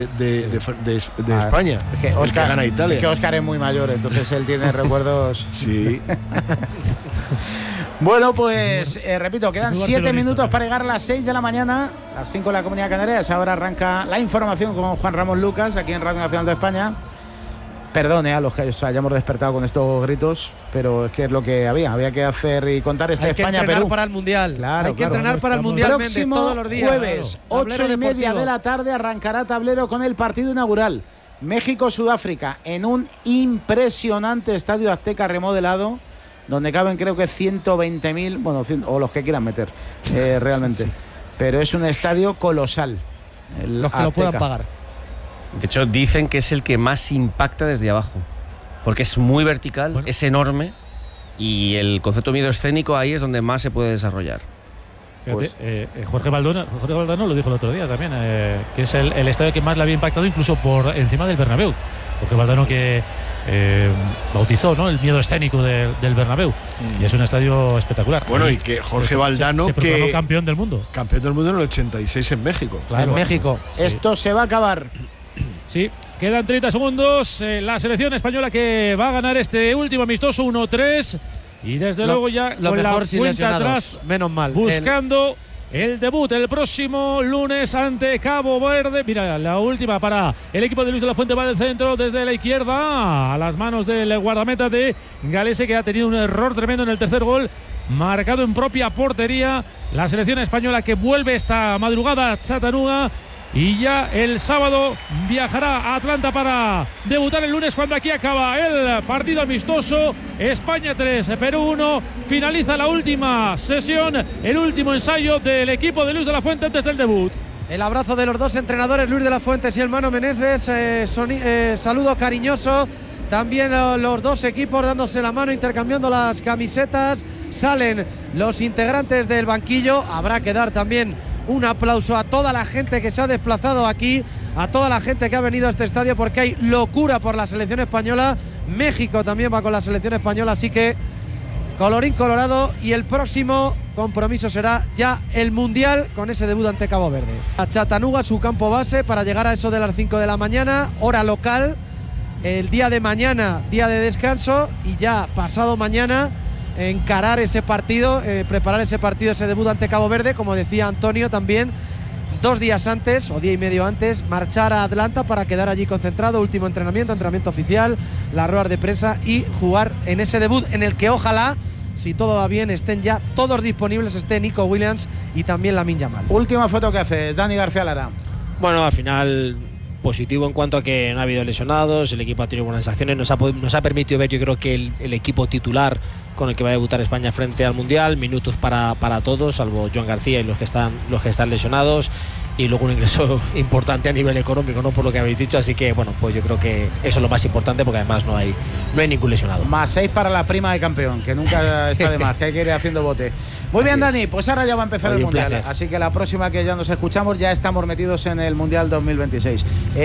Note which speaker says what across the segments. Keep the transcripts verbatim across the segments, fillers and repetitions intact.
Speaker 1: de, de, de, de España.
Speaker 2: Es que Oscar
Speaker 1: gana Italia.
Speaker 2: Es que Oscar es muy mayor, entonces él tiene recuerdos.
Speaker 1: Sí.
Speaker 2: Bueno, pues eh, repito, quedan siete minutos para llegar a las seis de la mañana, las cinco en la Comunidad Canaria. Ahora arranca la información con Juan Ramón Lucas aquí en Radio Nacional de España. Perdone a los que os hayamos despertado con estos gritos, pero es que es lo que había. Había que hacer y contar este España-Perú.
Speaker 3: Hay que entrenar para el Mundial.
Speaker 2: Claro,
Speaker 3: Hay que
Speaker 2: claro.
Speaker 3: entrenar para el Mundial,
Speaker 2: Próximo
Speaker 3: Méndez, todos los días.
Speaker 2: Jueves,
Speaker 3: Claro.
Speaker 2: ocho y media
Speaker 3: deportivo.
Speaker 2: de la tarde, arrancará tablero con el partido inaugural. México-Sudáfrica, en un impresionante estadio Azteca remodelado, donde caben creo que ciento veinte mil, bueno, o los que quieran meter, eh, realmente. Sí. Pero es un estadio colosal.
Speaker 3: Los que Azteca. Lo puedan pagar.
Speaker 4: De hecho, dicen que es el que más impacta desde abajo, porque es muy vertical, bueno. es enorme, y el concepto de miedo escénico ahí es donde más se puede desarrollar.
Speaker 5: Fíjate,
Speaker 4: Pues,
Speaker 5: eh, Jorge Valdano, Jorge Valdano lo dijo el otro día también, eh, que es el, el estadio que más le había impactado incluso por encima del Bernabéu. Jorge Valdano que eh, bautizó, ¿no?, el miedo escénico de, del Bernabéu. Mm. Y es un estadio espectacular.
Speaker 1: Bueno, y que Jorge Valdano,
Speaker 5: se, se proclamó
Speaker 1: que
Speaker 5: campeón del mundo.
Speaker 1: Campeón del mundo en el ochenta y seis en México.
Speaker 2: Claro. En México. Sí. Esto se va a acabar.
Speaker 5: Sí, quedan treinta segundos. Eh, la selección española que va a ganar este último amistoso uno tres. Y desde
Speaker 3: lo,
Speaker 5: luego ya
Speaker 3: lo
Speaker 5: con
Speaker 3: mejor
Speaker 5: la
Speaker 3: sin
Speaker 5: cuenta
Speaker 3: lesionados.
Speaker 5: atrás,
Speaker 3: menos mal.
Speaker 5: Buscando el... el debut el próximo lunes ante Cabo Verde. Mira, la última para el equipo de Luis de la Fuente va del centro desde la izquierda a las manos del guardameta de Galese, que ha tenido un error tremendo en el tercer gol, marcado en propia portería. La selección española que vuelve esta madrugada a Chattanooga. Y ya el sábado viajará a Atlanta para debutar el lunes, cuando aquí acaba el partido amistoso. España tres, Perú uno. Finaliza la última sesión, el último ensayo del equipo de Luis de la Fuente antes del debut.
Speaker 3: El abrazo de los dos entrenadores, Luis de la Fuentes y el Mano Meneses. Eh, eh, saludo cariñoso. También eh, los dos equipos dándose la mano, intercambiando las camisetas. Salen los integrantes del banquillo. Habrá que dar también un aplauso a toda la gente que se ha desplazado aquí, a toda la gente que ha venido a este estadio, porque hay locura por la selección española. México también va con la selección española, así que colorín colorado, y el próximo compromiso será ya el Mundial con ese debut ante Cabo Verde. A Chattanooga, su campo base, para llegar a eso de las cinco de la mañana, hora local, el día de mañana, día de descanso, y ya pasado mañana encarar ese partido, eh, preparar ese partido, ese debut ante Cabo Verde. Como decía Antonio también, dos días antes o día y medio antes, marchar a Atlanta para quedar allí concentrado, último entrenamiento, entrenamiento oficial, las ruedas de prensa, y jugar en ese debut en el que ojalá, si todo va bien, estén ya todos disponibles, esté Nico Williams y también Lamine Yamal.
Speaker 2: Última foto que hace Dani García Lara.
Speaker 6: Bueno, al final positivo en cuanto a que no ha habido lesionados, el equipo ha tenido buenas acciones, nos ha, nos ha permitido ver, yo creo que el, el equipo titular con el que va a debutar España frente al Mundial, minutos para, para todos, salvo Joan García y los que están los que están lesionados, y luego un ingreso importante a nivel económico, no por lo que habéis dicho, así que bueno, pues yo creo que eso es lo más importante, porque además no hay no hay ningún lesionado.
Speaker 2: Más seis para la prima de campeón, que nunca está de más, que hay que ir haciendo bote. Muy bien, Dani, pues ahora ya va a empezar Oye, el Mundial, placer. Así que la próxima que ya nos escuchamos, ya estamos metidos en el Mundial dos mil veintiséis.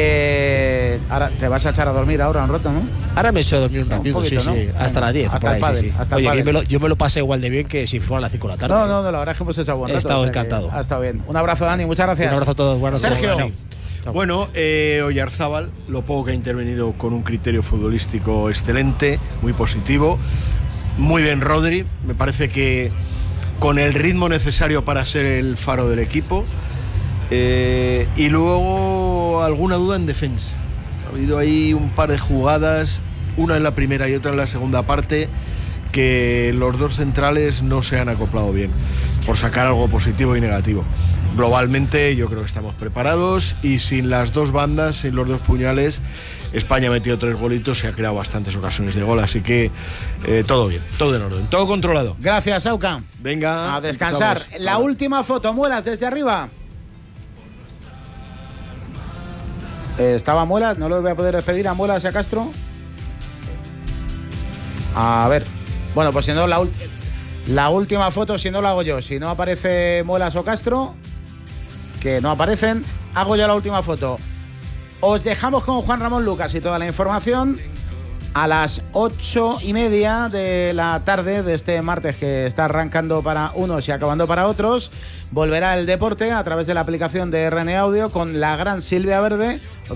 Speaker 2: Eh, ahora te vas a echar a dormir ahora un rato, ¿no?
Speaker 6: Ahora me echo a dormir un ratito, un poquito, sí, ¿no? sí, hasta las diez,
Speaker 2: hasta
Speaker 6: por
Speaker 2: el
Speaker 6: ahí,
Speaker 2: padre,
Speaker 6: sí, sí.
Speaker 2: hasta
Speaker 6: Oye,
Speaker 2: el
Speaker 6: yo me, lo, yo me lo pasé igual de bien que si fuera a las cinco de la tarde.
Speaker 2: No, no, no, la verdad es que hemos echado buen rato.
Speaker 6: He estado
Speaker 2: o sea
Speaker 6: encantado.
Speaker 2: Ha estado bien. Un abrazo, Dani, muchas gracias.
Speaker 6: Un abrazo a todos, buenas noches.
Speaker 2: Sergio.
Speaker 6: Chao.
Speaker 1: Chao. Bueno, eh, Oyarzábal, lo poco que ha intervenido, con un criterio futbolístico excelente, muy positivo. Muy bien Rodri, me parece que con el ritmo necesario para ser el faro del equipo. Eh, y luego alguna duda en defensa. Ha habido ahí un par de jugadas, una en la primera y otra en la segunda parte, que los dos centrales no se han acoplado bien, por sacar algo positivo y negativo. Globalmente yo creo que estamos preparados, y sin las dos bandas, sin los dos puñales, España ha metido tres golitos y ha creado bastantes ocasiones de gol, así que eh, todo bien, todo en orden, todo controlado.
Speaker 2: Gracias, Auca.
Speaker 1: Venga,
Speaker 2: a descansar. Estamos. La última foto, Muelas, desde arriba. Eh, estaba Muelas, no lo voy a poder despedir a Muelas y a Castro. A ver, bueno, pues si no, la, la última foto, si no la hago yo, si no aparece Muelas o Castro, que no aparecen, hago yo la última foto. Os dejamos con Juan Ramón Lucas y toda la información A las ocho y media de la tarde de este martes, que está arrancando para unos y acabando para otros, volverá el deporte a través de la aplicación de R N Audio con la gran Silvia Verde.